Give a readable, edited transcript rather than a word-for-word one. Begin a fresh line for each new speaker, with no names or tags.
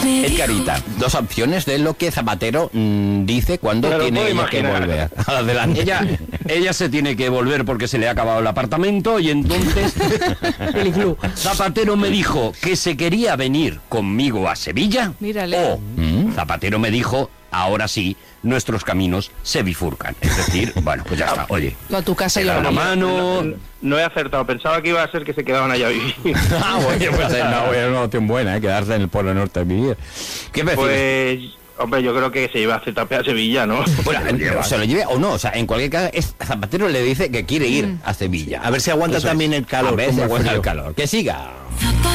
Edgarita, dos opciones de lo que Zapatero dice cuando tiene ella que volver. Adelante.
Ella se tiene que volver porque se le ha acabado el apartamento y entonces Zapatero me dijo que se quería venir conmigo a Sevilla.
Mírale.
O Zapatero me dijo, ahora sí, nuestros caminos se bifurcan. Es decir, bueno, pues ya está, oye.
Tú a tu casa y
se
yo a
dan
la
la
mía.
mano.
No he acertado, pensaba que iba a ser que se quedaban allá a vivir.
Oye, pues es una opción buena, quedarse en el Polo Norte a vivir. ¿Qué prefieres?
Pues, hombre, yo creo que se lleva a ZP a Sevilla, ¿no?
Bueno, se lo lleve o no, o sea, en cualquier caso, Zapatero le dice que quiere ir a Sevilla.
A ver si aguanta
Eso es.
también el calor.
A ver si
como
aguanta
frío.
el calor. Que siga.